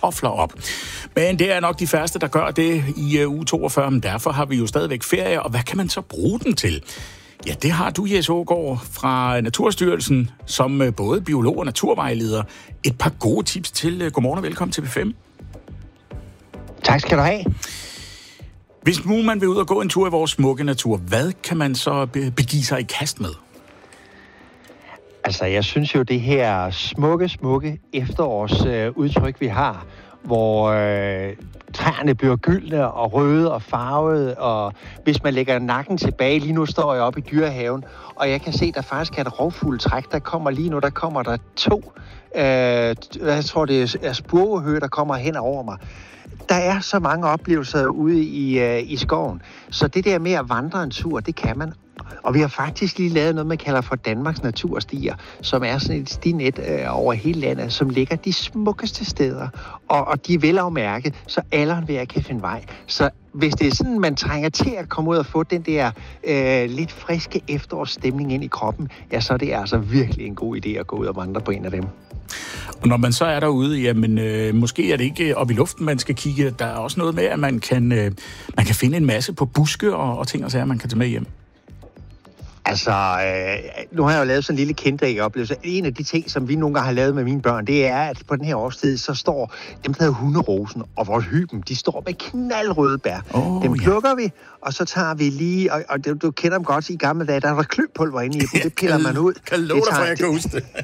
kartofler op. Men det er nok de færreste, der gør det i uge 42, men derfor har vi jo stadigvæk ferie, og hvad kan man så bruge den til? Ja, det har du, Jes Aagaard, fra Naturstyrelsen, som både biolog og naturvejleder. Et par gode tips til. Godmorgen og velkommen til P5. Tak skal du have. Hvis nu man vil ud og gå en tur i vores smukke natur, hvad kan man så begive sig i kast med? Altså, jeg synes jo, det her smukke efterårsudtryk, vi har, hvor træerne bliver gyldne og røde og farvede, og hvis man lægger nakken tilbage, lige nu står jeg oppe i dyrehaven, og jeg kan se, der faktisk er et rovfugltræk, der kommer lige nu, der kommer der 2, jeg tror det er spurvehøge, der kommer hen over mig. Der er så mange oplevelser ude i skoven, så det der med at vandre en tur, det kan man. Og vi har faktisk lige lavet noget, man kalder for Danmarks Naturstier, som er sådan et stinet over hele landet, som ligger de smukkeste steder. Og de er velafmærket, så alle enhver kan finde vej. Så hvis det er sådan, man trænger til at komme ud og få den der lidt friske efterårsstemning ind i kroppen, ja, så er det altså virkelig en god idé at gå ud og vandre på en af dem. Og når man så er derude, jamen måske er det ikke op i luften, man skal kigge. Der er også noget med, at man kan finde en masse på buske og ting og sager, man kan tage med hjem. Altså, nu har jeg jo lavet sådan en lille kinderæg-oplevelse. En af de ting, som vi nogle gange har lavet med mine børn, det er, at på den her årstid, så står dem, der hedder hunderosen og vores hyben, de står med knaldrøde bær. Dem plukker vi, og så tager vi lige, og du kender dem godt i gamle dage, der er der kløpulver inde i dem, det piller man ud. Kan love dig, for jeg kan huske det.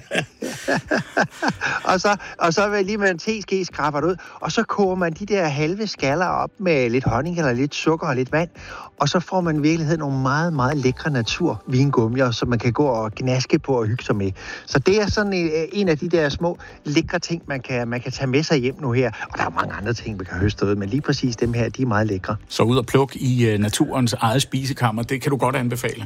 og så vil lige med en teske skraber det ud, og så koger man de der halve skaller op med lidt honning eller lidt sukker og lidt vand, og så får man i virkeligheden nogle meget, meget lækre naturvingummier, som man kan gå og gnaske på og hygge sig med. Så det er sådan en af de der små lækre ting, man kan tage med sig hjem nu her. Og der er mange andre ting, man kan høste ud, men lige præcis dem her, de er meget lækre. Så ud og pluk i naturens eget spisekammer, det kan du godt anbefale.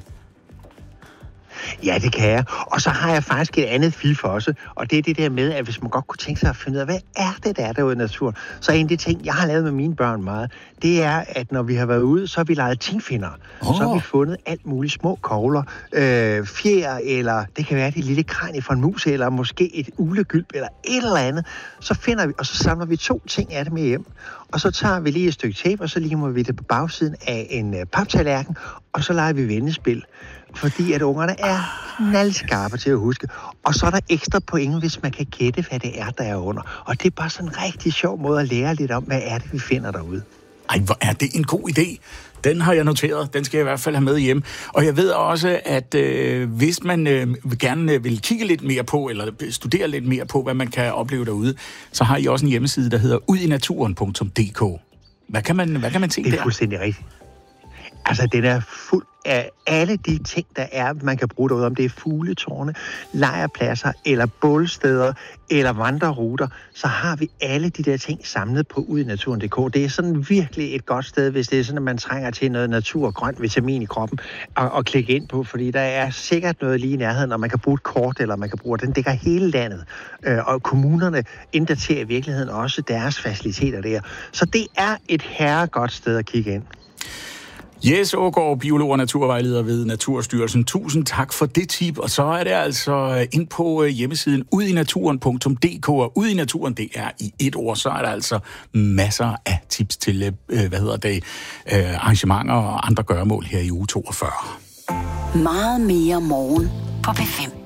Ja, det kan jeg. Og så har jeg faktisk et andet fif også, og det er det der med, at hvis man godt kunne tænke sig at finde ud af, hvad er det, der er derude i naturen, så en af de ting, jeg har lavet med mine børn meget, det er, at når vi har været ude, så har vi leget tingfinder. Så har vi fundet alt muligt små kogler, fjer, eller det kan være det lille kranie fra en mus, eller måske et ulegylp, eller et eller andet. Så finder vi, og så samler vi 2 ting af det med hjem. Og så tager vi lige et stykke tape, og så limer vi det på bagsiden af en paptallerken, og så leger vi vendespil. Fordi at ungerne er knaldskarpe til at huske. Og så er der ekstra point, hvis man kan gætte, hvad det er, der er under. Og det er bare sådan en rigtig sjov måde at lære lidt om, hvad er det, vi finder derude. Ej, hvor er det en god idé. Den har jeg noteret. Den skal jeg i hvert fald have med hjem. Og jeg ved også, at hvis man gerne vil kigge lidt mere på, eller studere lidt mere på, hvad man kan opleve derude, så har I også en hjemmeside, der hedder udinaturen.dk. Hvad kan man se der? Det er fuldstændig rigtigt. Altså, den er fuld af alle de ting, der er, man kan bruge derude, om det er fugletårne, lejrpladser, eller bålsteder, eller vandreruter, så har vi alle de der ting samlet på udinaturen.dk. Det er sådan virkelig et godt sted, hvis det er sådan, at man trænger til noget natur og grønt vitamin i kroppen, og klikke ind på, fordi der er sikkert noget lige i nærheden, og man kan bruge et kort, eller man kan bruge den dækker hele landet. Og kommunerne inddaterer i virkeligheden også deres faciliteter der. Så det er et herregodt sted at kigge ind. Jes Aagaard, biolog og naturvejleder ved Naturstyrelsen. Tusind tak for det tip. Og så er det altså ind på hjemmesiden udinaturen.dk, og ud i naturen, det er i et ord, så er der altså masser af tips til, arrangementer og andre gøremål her i uge 42. Meget mere morgen på P5.